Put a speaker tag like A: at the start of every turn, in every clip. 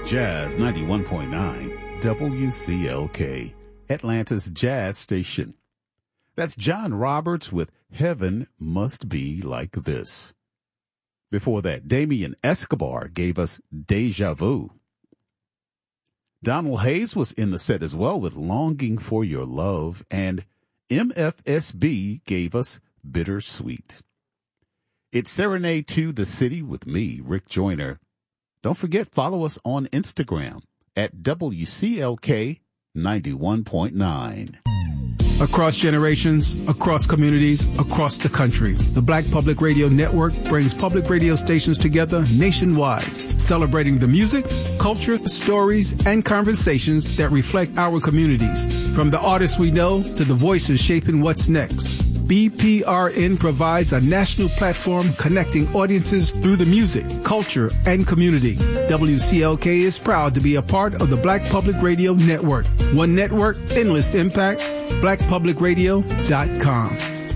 A: Jazz 91.9 WCLK, Atlanta's jazz station. That's John Roberts with Heaven Must Be Like This. Before that, Damien Escobar gave us Deja Vu. Donald Hayes was in the set as well with Longing for Your Love, and MFSB gave us Bittersweet. It's Serenade to the City with me, Rick Joyner. Don't forget, follow us on Instagram at WCLK 91.9.
B: Across generations, across communities, across the country, the Black Public Radio Network brings public radio stations together nationwide, celebrating the music, culture, stories, and conversations that reflect our communities. From the artists we know to the voices shaping what's next. BPRN provides a national platform connecting audiences through the music, culture, and community. WCLK is proud to be a part of the Black Public Radio Network. One network, endless impact, blackpublicradio.com.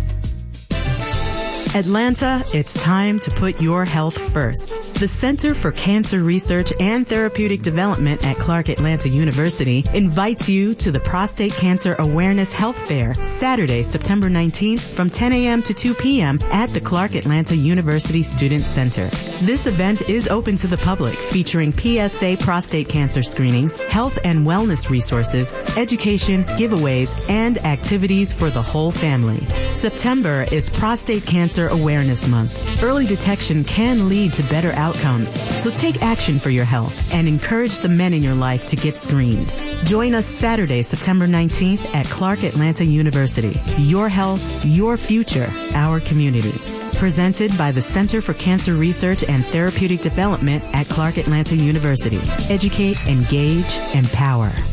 C: Atlanta, it's time to put your health first. The Center for Cancer Research and Therapeutic Development at Clark Atlanta University invites you to the Prostate Cancer Awareness Health Fair, Saturday, September 19th from 10 a.m. to 2 p.m. at the Clark Atlanta University Student Center. This event is open to the public, featuring PSA prostate cancer screenings, health and wellness resources, education, giveaways, and activities for the whole family. September is Prostate Cancer Awareness Month. Early detection can lead to better outcomes, so take action for your health and encourage the men in your life to get screened. Join us Saturday, September 19th at Clark Atlanta University. Your health, your future, our community. Presented by the Center for Cancer Research and Therapeutic Development at Clark Atlanta University. Educate, engage, empower.